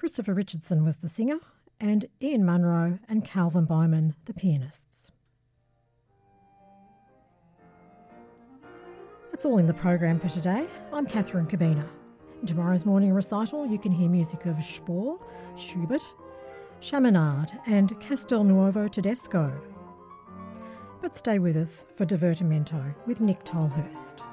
Christopher Richardson was the singer, and Ian Munro and Calvin Bowman the pianists. That's all in the program for today. I'm Catherine Cabina. In tomorrow's morning recital, you can hear music of Spohr, Schubert, Chaminade and Castelnuovo Tedesco. But stay with us for Divertimento with Nick Tolhurst.